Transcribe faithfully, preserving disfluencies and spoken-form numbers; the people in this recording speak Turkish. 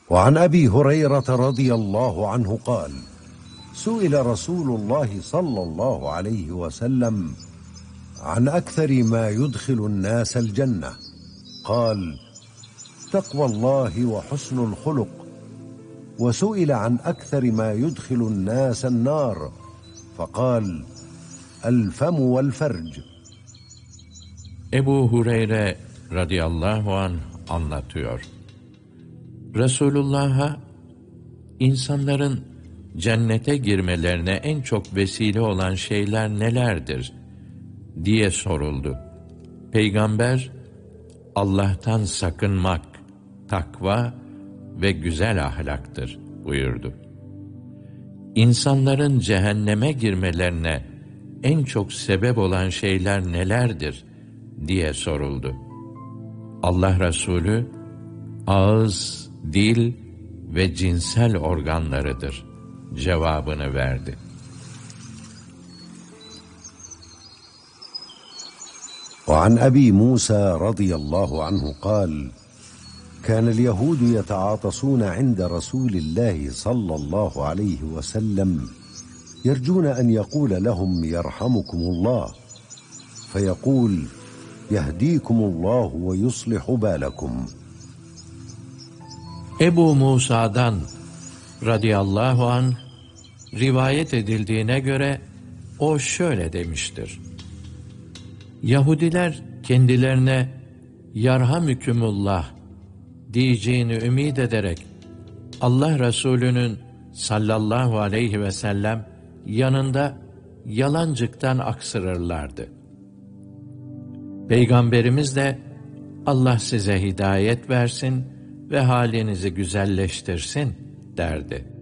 وعن أبي هريرة رضي الله عنه قال: سئل رسول الله صلى الله عليه وسلم عن أكثر ما يدخل الناس الجنة، قال: تقوى الله وحسن الخلق. وسئل عن أكثر ما يدخل الناس النار، فقال: الفم والفرج. Ebu Hureyre radıyallahu anh anlatıyor. Resulullah'a insanların cennete girmelerine en çok vesile olan şeyler nelerdir diye soruldu. Peygamber, Allah'tan sakınmak, takva ve güzel ahlaktır buyurdu. İnsanların cehenneme girmelerine en çok sebep olan şeyler nelerdir diye soruldu. Allah Resulü, ağız, dil ve cinsel organlarıdır cevabını verdi. وعن أبي موسى رضي الله عنه قال: كان اليهود يتعاطسون عند رسول الله صلى الله عليه وسلم يرجون أن يقول لهم يرحمكم الله، فيقول: يهديكم الله ويصلح بالكم. Ebu Musa'dan radıyallahu anh rivayet edildiğine göre o şöyle demiştir: Yahudiler kendilerine yarhamükümullah diyeceğini ümid ederek Allah Resulü'nün sallallahu aleyhi ve sellem yanında yalancıktan aksırırlardı. Peygamberimiz de Allah size hidayet versin ve halinizi güzelleştirsin derdi.